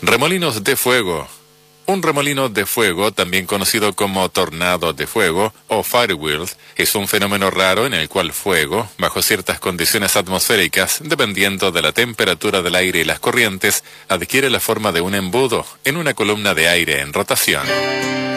Remolinos de fuego. Un remolino de fuego, también conocido como tornado de fuego o firewheel, es un fenómeno raro en el cual fuego, bajo ciertas condiciones atmosféricas, dependiendo de la temperatura del aire y las corrientes, adquiere la forma de un embudo en una columna de aire en rotación.